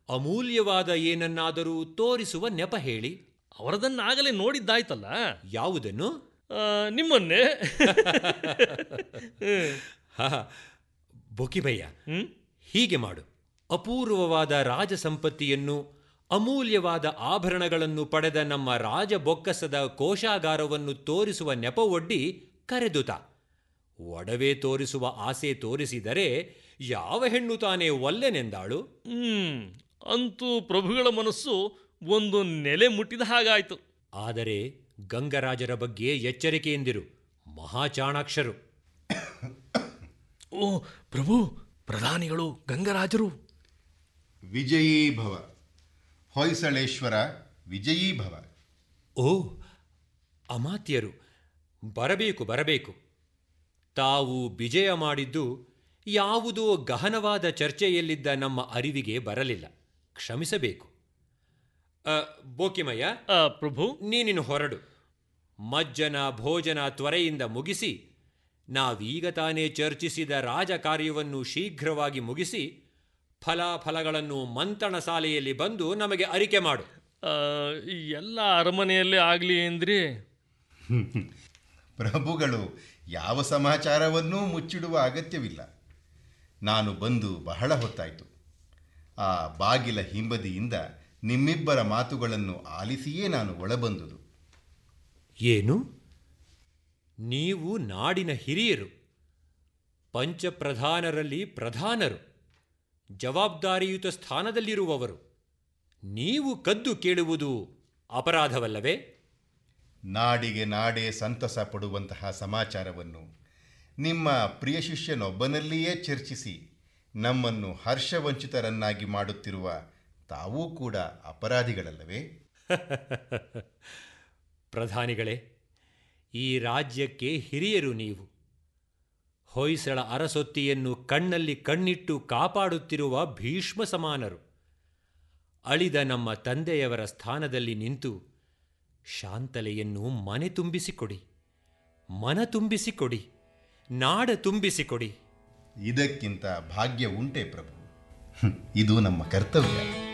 ಅಮೂಲ್ಯವಾದ ಏನನ್ನಾದರೂ ತೋರಿಸುವ ನೆಪ ಹೇಳಿ. ಅವರದನ್ನಾಗಲೇ ನೋಡಿದ್ದಾಯ್ತಲ್ಲ. ಯಾವುದನ್ನು? ನಿಮ್ಮನ್ನೇ. ಬೊಕಿಬಯ್ಯ, ಹೀಗೆ ಮಾಡು. ಅಪೂರ್ವವಾದ ರಾಜ ಸಂಪತ್ತಿಯನ್ನು, ಅಮೂಲ್ಯವಾದ ಆಭರಣಗಳನ್ನು ಪಡೆದ ನಮ್ಮ ರಾಜ ಬೊಕ್ಕಸದ ಕೋಶಾಗಾರವನ್ನು ತೋರಿಸುವ ನೆಪವೊಡ್ಡಿ ಕರೆದುತ. ಒಡವೆ ತೋರಿಸುವ ಆಸೆ ತೋರಿಸಿದರೆ ಯಾವ ಹೆಣ್ಣು ತಾನೇ ಒಲ್ಲೆನೆಂದಾಳು? ಅಂತೂ ಪ್ರಭುಗಳ ಮನಸ್ಸು ಒಂದು ನೆಲೆ ಮುಟ್ಟಿದ ಹಾಗಾಯಿತು. ಆದರೆ ಗಂಗರಾಜರ ಬಗ್ಗೆ ಎಚ್ಚರಿಕೆಯಿಂದಿರು, ಮಹಾಚಾಣಾಕ್ಷರು. ಓ ಪ್ರಭು, ಪ್ರಧಾನಿಗಳು ಗಂಗರಾಜರು. ವಿಜಯೀ ಭವ ಹೊಯ್ಸಳೇಶ್ವರ, ವಿಜಯೀ ಭವ. ಓ ಅಮಾತ್ಯರು, ಬರಬೇಕು ಬರಬೇಕು. ತಾವು ವಿಜಯ ಮಾಡಿದ್ದು ಯಾವುದೋ ಗಹನವಾದ ಚರ್ಚೆಯಲ್ಲಿದ್ದ ನಮ್ಮ ಅರಿವಿಗೆ ಬರಲಿಲ್ಲ, ಕ್ಷಮಿಸಬೇಕು. ಬೋಕಿಮಯ್ಯ, ಪ್ರಭು, ನೀನಿನ್ನು ಹೊರಡು. ಮಜ್ಜನ ಭೋಜನ ತ್ವರೆಯಿಂದ ಮುಗಿಸಿ, ನಾವೀಗ ತಾನೇ ಚರ್ಚಿಸಿದ ರಾಜಕಾರ್ಯವನ್ನು ಶೀಘ್ರವಾಗಿ ಮುಗಿಸಿ ಫಲಾಫಲಗಳನ್ನು ಮಂತಣ ಶಾಲೆಯಲ್ಲಿ ಬಂದು ನಮಗೆ ಅರಿಕೆ ಮಾಡು. ಎಲ್ಲ ಅರಮನೆಯಲ್ಲೇ ಆಗಲಿ ಎಂದ್ರಿ. ಪ್ರಭುಗಳು ಯಾವ ಸಮಾಚಾರವನ್ನೂ ಮುಚ್ಚಿಡುವ ಅಗತ್ಯವಿಲ್ಲ. ನಾನು ಬಂದು ಬಹಳ ಹೊತ್ತಾಯಿತು. ಆ ಬಾಗಿಲ ಹಿಂಬದಿಯಿಂದ ನಿಮ್ಮಿಬ್ಬರ ಮಾತುಗಳನ್ನು ಆಲಿಸಿಯೇ ನಾನು ಒಳಬಂದುದು. ಏನು? ನೀವು ನಾಡಿನ ಹಿರಿಯರು, ಪಂಚಪ್ರಧಾನರಲ್ಲಿ ಪ್ರಧಾನರು, ಜವಾಬ್ದಾರಿಯುತ ಸ್ಥಾನದಲ್ಲಿರುವವರು. ನೀವು ಕದ್ದು ಕೇಳುವುದು ಅಪರಾಧವಲ್ಲವೇ? ನಾಡಿಗೆ ನಾಡೇ ಸಂತಸ ಪಡುವಂತಹ ಸಮಾಚಾರವನ್ನು ನಿಮ್ಮ ಪ್ರಿಯ ಶಿಷ್ಯನೊಬ್ಬನಲ್ಲಿಯೇ ಚರ್ಚಿಸಿ ನಮ್ಮನ್ನು ಹರ್ಷವಂಚಿತರನ್ನಾಗಿ ಮಾಡುತ್ತಿರುವ ತಾವೂ ಕೂಡ ಅಪರಾಧಿಗಳಲ್ಲವೇ? ಪ್ರಧಾನಿಗಳೇ, ಈ ರಾಜ್ಯಕ್ಕೆ ಹಿರಿಯರು ನೀವು. ಹೊಯ್ಸಳ ಅರಸೊತ್ತಿಯನ್ನು ಕಣ್ಣಲ್ಲಿ ಕಣ್ಣಿಟ್ಟು ಕಾಪಾಡುತ್ತಿರುವ ಭೀಷ್ಮ ಸಮಾನರು. ಅಳಿದ ನಮ್ಮ ತಂದೆಯವರ ಸ್ಥಾನದಲ್ಲಿ ನಿಂತು ಶಾಂತಲೆಯನ್ನು ಮನೆ ತುಂಬಿಸಿಕೊಡಿ, ಮನ ತುಂಬಿಸಿಕೊಡಿ, ನಾಡ ತುಂಬಿಸಿಕೊಡಿ. ಇದಕ್ಕಿಂತ ಭಾಗ್ಯ ಉಂಟೆ ಪ್ರಭು? ಇದು ನಮ್ಮ ಕರ್ತವ್ಯ.